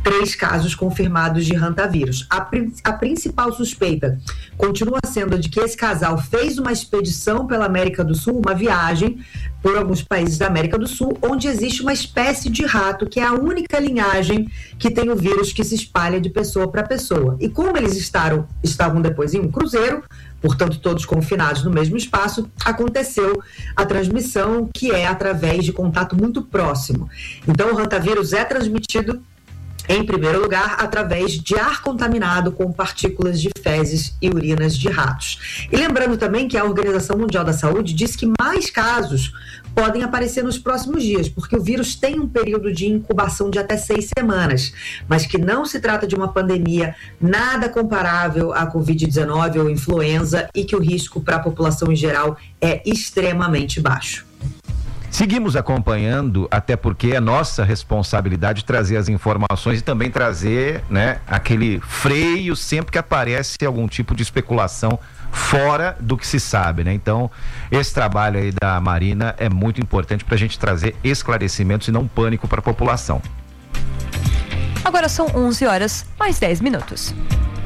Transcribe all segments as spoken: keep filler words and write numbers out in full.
três casos confirmados de hantavírus. A, a principal suspeita continua sendo de que esse casal fez uma expedição pela América do Sul, uma viagem por alguns países da América do Sul, onde existe uma espécie de rato, que é a única linhagem que tem o vírus que se espalha de pessoa para pessoa. E como eles estaram, estavam depois em um cruzeiro, portanto todos confinados no mesmo espaço, aconteceu a transmissão, que é através de contato muito próximo. Então o hantavírus é transmitido, em primeiro lugar, através de ar contaminado com partículas de fezes e urinas de ratos. E lembrando também que a Organização Mundial da Saúde diz que mais casos podem aparecer nos próximos dias, porque o vírus tem um período de incubação de até seis semanas, mas que não se trata de uma pandemia nada comparável à covid dezenove ou influenza e que o risco para a população em geral é extremamente baixo. Seguimos acompanhando, até porque é nossa responsabilidade trazer as informações e também trazer, né, aquele freio sempre que aparece algum tipo de especulação fora do que se sabe, né? Então, esse trabalho aí da Marina é muito importante para a gente trazer esclarecimentos e não pânico para a população. Agora são onze horas mais dez minutos.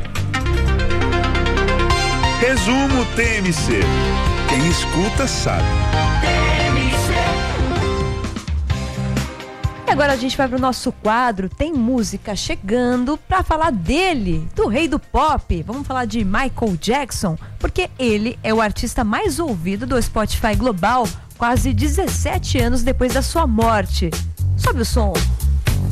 Resumo T M C. Quem escuta sabe. E agora a gente vai para o nosso quadro Tem Música Chegando para falar dele, do rei do pop. Vamos falar de Michael Jackson, porque ele é o artista mais ouvido do Spotify global quase dezessete anos depois da sua morte. Sobe o som.